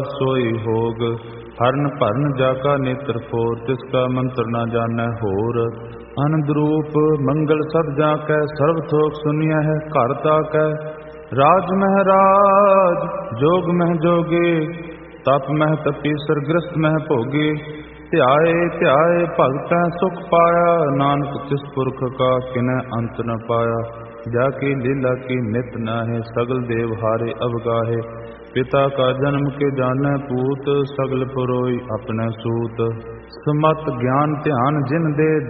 सोई होग। हरन भरन जाका नेत्र फोर, तिसका मंत्र न जानੈ होर। आनंद रूप मंगल सद जाकै, सर्व थोक सुनिया है घर ताकै। राज मह राज जोग मह जोगे, तप मह तपीसर ग्रस्त मह भोगे। ध्याए ध्याए भगतै सुख पाया, नानक तिस पुरख का किनै अंत न पाया। जाकी लीला की नित नाहे, सगल देव हारे अवगाहे। पिता का जन्म के जानै पूत, सगल पुरोई अपने सूत। समत ज्ञान ध्यान जिन दे,